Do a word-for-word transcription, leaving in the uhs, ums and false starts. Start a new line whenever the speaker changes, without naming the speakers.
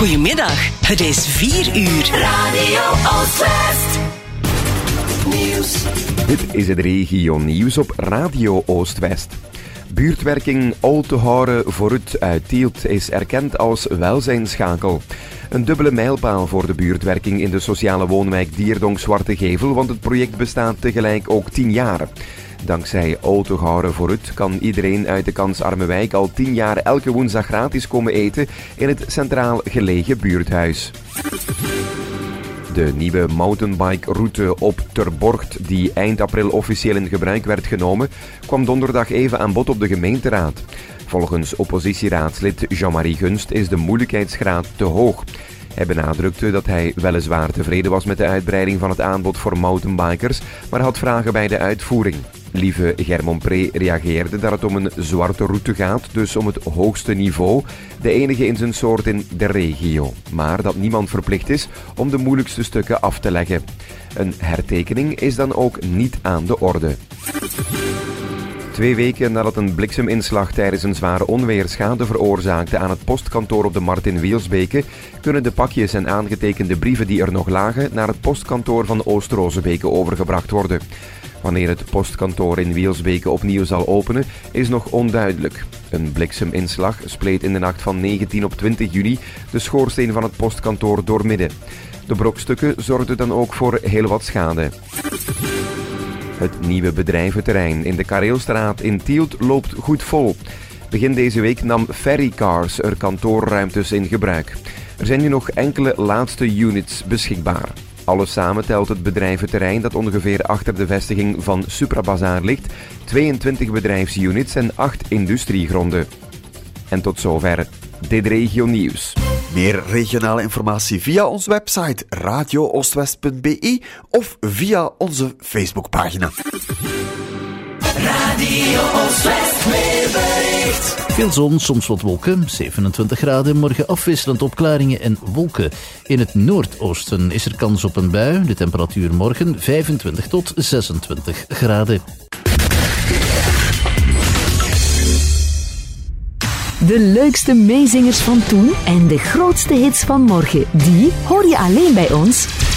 Goedemiddag, het is vier uur. Radio Oost-West. Nieuws.
Dit is het regio-nieuws op Radio Oost-West. Buurtwerking Olteharen vooruit uit Tielt is erkend als welzijnsschakel. Een dubbele mijlpaal voor de buurtwerking in de sociale woonwijk Dierdonk-Zwarte Gevel, want het project bestaat tegelijk ook tien jaar. Dankzij Olteharen vooruit kan iedereen uit de kansarme wijk al tien jaar elke woensdag gratis komen eten in het centraal gelegen buurthuis. De nieuwe mountainbike-route op Terborcht, die eind april officieel in gebruik werd genomen, kwam donderdag even aan bod op de gemeenteraad. Volgens oppositieraadslid Jean-Marie Gunst is de moeilijkheidsgraad te hoog. Hij benadrukte dat hij weliswaar tevreden was met de uitbreiding van het aanbod voor mountainbikers, maar had vragen bij de uitvoering. Lieve Germon Pre reageerde dat het om een zwarte route gaat, dus om het hoogste niveau, de enige in zijn soort in de regio. Maar dat niemand verplicht is om de moeilijkste stukken af te leggen. Een hertekening is dan ook niet aan de orde. Twee weken nadat een blikseminslag tijdens een zware onweer schade veroorzaakte aan het postkantoor op de Markt in Wielsbeke, kunnen de pakjes en aangetekende brieven die er nog lagen naar het postkantoor van Oost-Rozebeke overgebracht worden. Wanneer het postkantoor in Wielsbeke opnieuw zal openen, is nog onduidelijk. Een blikseminslag spleet in de nacht van negentien op twintig juni de schoorsteen van het postkantoor doormidden. De brokstukken zorgden dan ook voor heel wat schade. Het nieuwe bedrijventerrein in de Kareelstraat in Tielt loopt goed vol. Begin deze week nam Ferrycars er kantoorruimtes in gebruik. Er zijn nu nog enkele laatste units beschikbaar. Alles samen telt het bedrijventerrein dat ongeveer achter de vestiging van Suprabazaar ligt, tweeëntwintig bedrijfsunits en acht industriegronden. En tot zover dit regio nieuws.
Meer regionale informatie via onze website radio oostwest punt b e of via onze Facebookpagina.
Radio Oost-West weerbericht.
Veel zon, soms wat wolken, zevenentwintig graden. Morgen afwisselend opklaringen en wolken. In het noordoosten is er kans op een bui. De temperatuur morgen vijfentwintig tot zesentwintig graden.
De leukste meezingers van toen en de grootste hits van morgen, die hoor je alleen bij ons